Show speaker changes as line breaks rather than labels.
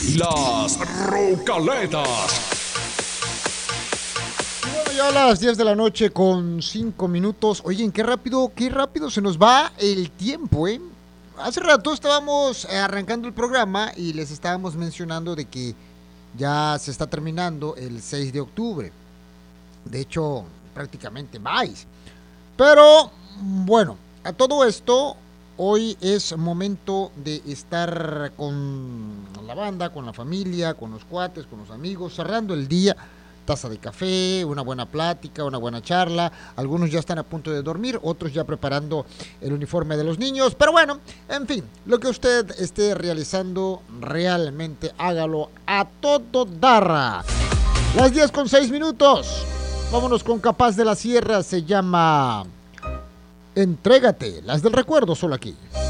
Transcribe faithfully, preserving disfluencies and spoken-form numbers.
Las Rocaletas.
Bueno, ya a las diez de la noche con cinco minutos. Oye, qué rápido, qué rápido se nos va el tiempo, ¿eh? Hace rato estábamos arrancando el programa y les estábamos mencionando de que ya se está terminando el seis de octubre. De hecho, prácticamente vais. Pero, bueno, a todo esto, hoy es momento de estar con la banda, con la familia, con los cuates, con los amigos, cerrando el día. Taza de café, una buena plática, una buena charla. Algunos ya están a punto de dormir, otros ya preparando el uniforme de los niños. Pero bueno, en fin, lo que usted esté realizando, realmente hágalo a todo dar. Las diez con seis minutos. Vámonos con Capaz de la Sierra, se llama Entrégate, las del recuerdo, solo aquí.